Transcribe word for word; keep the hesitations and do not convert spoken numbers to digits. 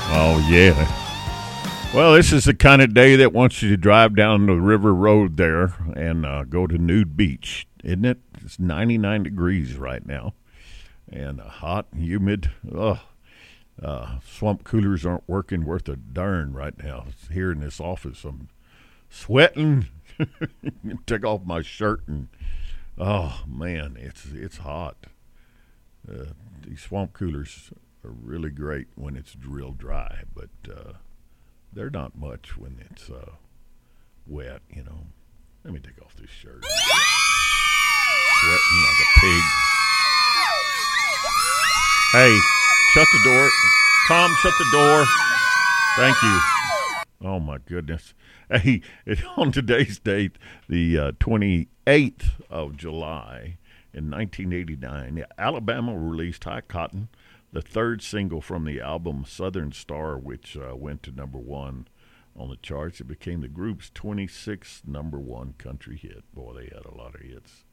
Oh, yeah. Well, this is the kind of day that wants you to drive down the river road there and uh, go to Nude Beach, isn't it? It's ninety-nine degrees right now and uh, hot and humid. Ugh. Uh, swamp coolers aren't working worth a darn right now. Here in this office, I'm sweating. Take off my shirt and, oh, man, it's, it's hot. Uh, these swamp coolers are really great when it's real dry, but uh, they're not much when it's uh, wet, you know. Let me take off this shirt. Sweating like a pig. Hey, shut the door. Tom, shut the door. Thank you. Oh, my goodness. Hey, on today's date, the uh, twenty-eighth of July in nineteen eighty-nine, Alabama released High Cotton, the third single from the album Southern Star, which uh, went to number one on the charts. It became the group's twenty-sixth number one country hit. Boy, they had a lot of hits.